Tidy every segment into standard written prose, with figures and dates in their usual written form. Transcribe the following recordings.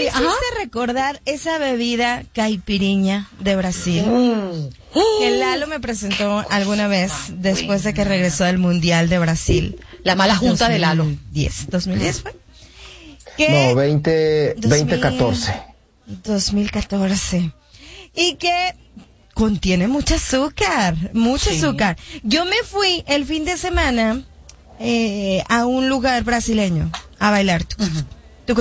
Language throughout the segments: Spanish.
hiciste recordar esa bebida caipiriña de Brasil que Lalo me presentó alguna vez después de que regresó del Mundial de Brasil. La mala junta de Lalo. 2010 fue. No, 2014. 2014. Y que contiene mucho azúcar. Yo me fui el fin de semana a un lugar brasileño a bailar. Tucu.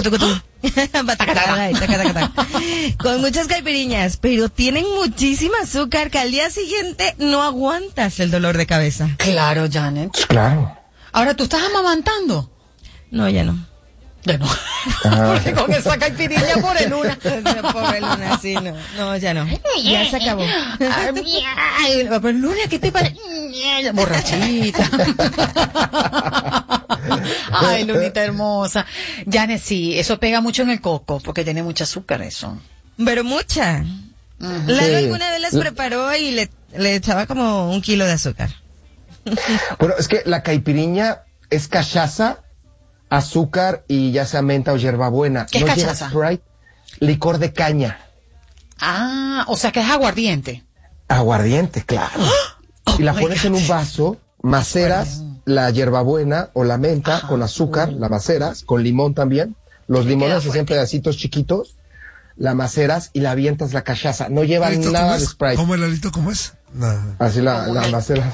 Con muchas caipiriñas, pero tienen muchísima azúcar que al día siguiente no aguantas el dolor de cabeza. Claro, Janet. Claro. Ahora, ¿tú estás amamantando? No, ya no. Ya no. Porque con esa caipiriña por el Luna. Pobre Luna, sí, no. No, ya no. Ya se acabó. Pero Luna, ¿qué te parece? Borrachita. Ay, Lunita hermosa. Janet, sí, eso pega mucho en el coco, porque tiene mucho azúcar eso. Pero mucha. Lalo alguna vez las preparó y le echaba como 1 kilo de azúcar. Bueno, es que la caipiriña es cachaza, azúcar y ya sea menta o hierbabuena. ¿Qué es cachaza? Lleva Sprite, licor de caña. Ah, o sea que es aguardiente. Aguardiente, claro. Y la pones en un vaso, maceras la hierbabuena o la menta con azúcar, la maceras, con limón también. Los limones se hacen pedacitos chiquitos, la maceras y la avientas la cachaza. No lleva nada de Sprite. ¿Cómo el alito? ¿Cómo es? Nada. Así la macera,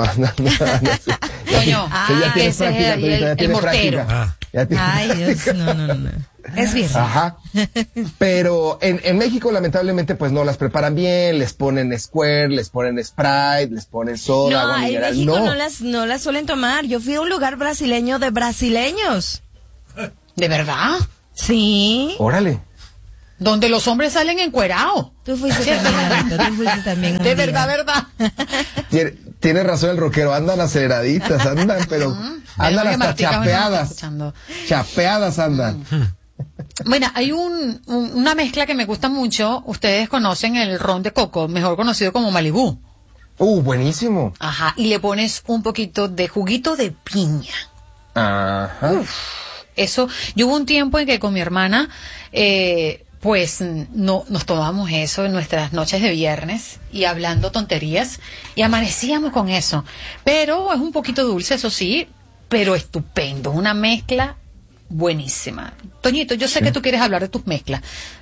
Coño, ya tiene práctica, ya tiene práctica. Ay, Dios, no. Es bien. Ajá. Pero en México, lamentablemente, pues no las preparan bien, les ponen Square, les ponen Sprite, les ponen soda, agua mineral. En México no las suelen tomar. Yo fui a un lugar brasileño de brasileños. ¿De verdad? Sí. Órale. Donde los hombres salen encuerados. Tú fuiste también. De verdad. Tiene razón el rockero, andan aceleraditas, pero andan hasta chapeadas. Chapeadas andan. Bueno, hay una mezcla que me gusta mucho. Ustedes conocen el ron de coco, mejor conocido como Malibú. Buenísimo. Ajá, y le pones un poquito de juguito de piña. Ajá. Eso, yo hubo un tiempo en que con mi hermana, pues no nos tomábamos eso en nuestras noches de viernes y hablando tonterías y amanecíamos con eso. Pero es un poquito dulce, eso sí, pero estupendo, una mezcla buenísima. Toñito, yo sé que tú quieres hablar de tus mezclas.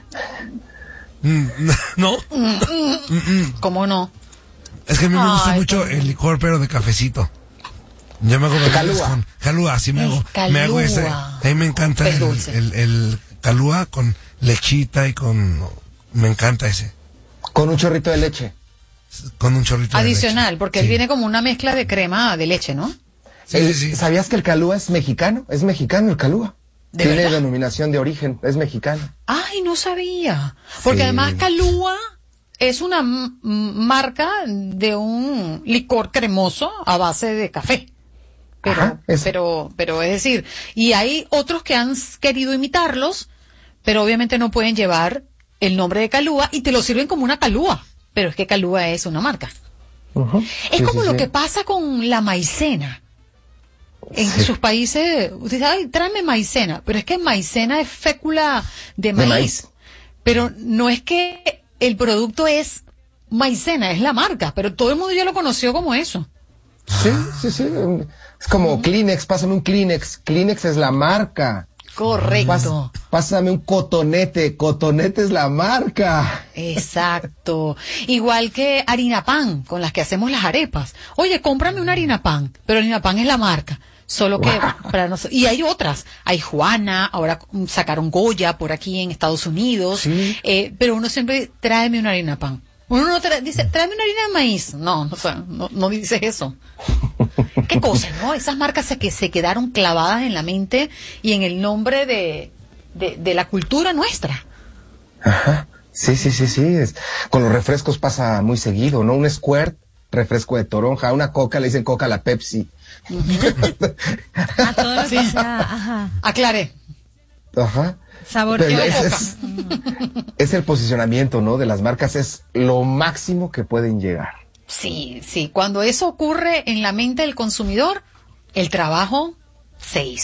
No. ¿Cómo no? Es que a mí me gusta mucho el licor, pero de cafecito. Yo me hago calúa, sí me hago. Me hago ese. A mí me encanta el calúa con lechita y me encanta ese. Con un chorrito de leche. Con un chorrito adicional, de leche. porque él viene como una mezcla de crema de leche, ¿no? Sí. ¿Sabías que el calúa es mexicano? Es mexicano el calúa. Tiene verdad? Denominación de origen, es mexicano. Ay, no sabía. Porque además Calúa es una marca de un licor cremoso a base de café. Pero es decir, y hay otros que han querido imitarlos, pero obviamente no pueden llevar el nombre de Calúa y te lo sirven como una Calúa. Pero es que Calúa es una marca. Es como lo que pasa con la maicena. En sus países, usted dice, ay, tráeme maicena, pero es que maicena es fécula de maíz. Pero no es que el producto es maicena, es la marca, pero todo el mundo ya lo conoció como eso. Sí. Es como Kleenex, pásame un Kleenex. Kleenex es la marca. Correcto. Pásame un Cotonete. Cotonete es la marca. Exacto. Igual que harina pan, con las que hacemos las arepas. Oye, cómprame una harina pan, pero harina pan es la marca. Solo que para nosotros. Y hay otras. Hay Juana, ahora sacaron Goya por aquí en Estados Unidos. Sí. Pero uno siempre, tráeme una harina pan. Uno no dice, tráeme una harina de maíz. No dice eso. Qué cosa, ¿no? Esas marcas que se quedaron clavadas en la mente y en el nombre de la cultura nuestra. Ajá. Sí. Con los refrescos pasa muy seguido, ¿no? Un Squirt, refresco de toronja, una Coca, le dicen Coca a la Pepsi. A todo lo que sea, ajá. Aclaré. Ajá. Sabor Pero que es el posicionamiento, ¿no? De las marcas, es lo máximo que pueden llegar. Sí. Cuando eso ocurre en la mente del consumidor, el trabajo se hizo.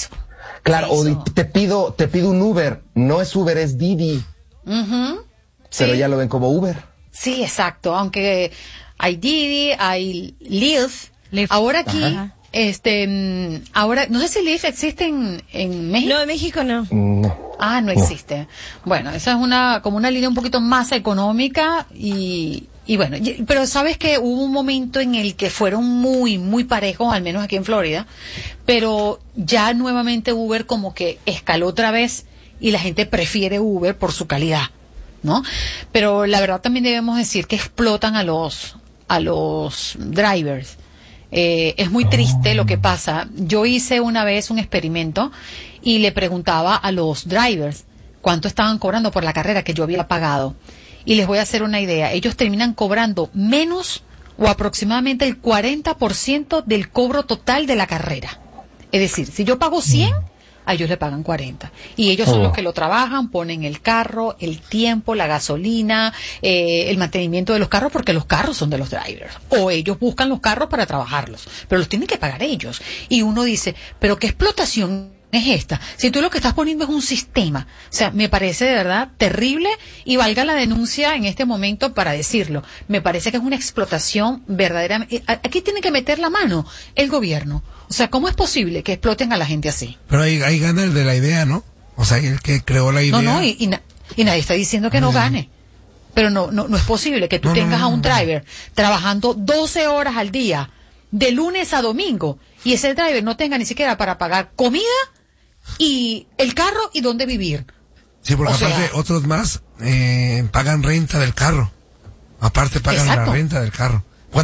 Claro, o te pido un Uber. No es Uber, es Didi. Pero ya lo ven como Uber. Sí, exacto. Aunque hay Didi, hay Lyft. Ahora aquí, ahora, no sé si Lyft existe en México. No, en México no. No existe. Bueno, esa es como una línea un poquito más económica y bueno, pero sabes que hubo un momento en el que fueron muy, muy parejos, al menos aquí en Florida, pero ya nuevamente Uber como que escaló otra vez y la gente prefiere Uber por su calidad, ¿no? Pero la verdad también debemos decir que explotan a los drivers. Es muy triste lo que pasa. Yo hice una vez un experimento y le preguntaba a los drivers cuánto estaban cobrando por la carrera que yo había pagado. Y les voy a hacer una idea. Ellos terminan cobrando menos o aproximadamente el 40% del cobro total de la carrera. Es decir, si yo pago 100, a ellos le pagan 40. Y ellos son los que lo trabajan, ponen el carro, el tiempo, la gasolina, el mantenimiento de los carros, porque los carros son de los drivers. O ellos buscan los carros para trabajarlos, pero los tienen que pagar ellos. Y uno dice, ¿pero qué explotación es esta? Si tú lo que estás poniendo es un sistema. O sea, me parece de verdad terrible, y valga la denuncia en este momento para decirlo. Me parece que es una explotación verdaderamente. Aquí tiene que meter la mano el gobierno. O sea, ¿cómo es posible que exploten a la gente así? Pero ahí gana el de la idea, ¿no? O sea, el que creó la idea. No, y nadie está diciendo que no gane. Pero no es posible que tú tengas a un driver trabajando 12 horas al día, de lunes a domingo, y ese driver no tenga ni siquiera para pagar comida y el carro y dónde vivir. Sí, porque aparte otros más pagan renta del carro. Aparte pagan la renta del carro.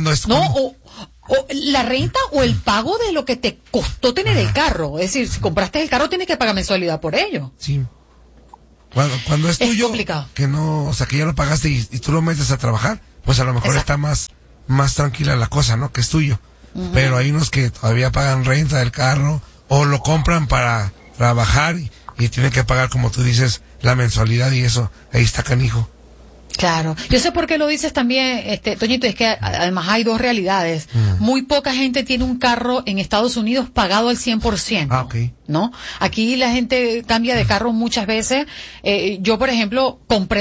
O la renta o el pago de lo que te costó tener el carro. Es decir, si compraste el carro tienes que pagar mensualidad por ello. Sí. Cuando es tuyo, complicado. Que no, o sea, que ya lo pagaste y tú lo metes a trabajar, pues a lo mejor está más tranquila la cosa, ¿no? Que es tuyo. Pero hay unos que todavía pagan renta del carro o lo compran para trabajar y tienen que pagar, como tú dices, la mensualidad, y eso, ahí está canijo. Claro, yo sé por qué lo dices también, Toñito, es que además hay dos realidades. Muy poca gente tiene un carro en Estados Unidos pagado al 100%, ¿no? Aquí la gente cambia de carro muchas veces. Yo, por ejemplo, compré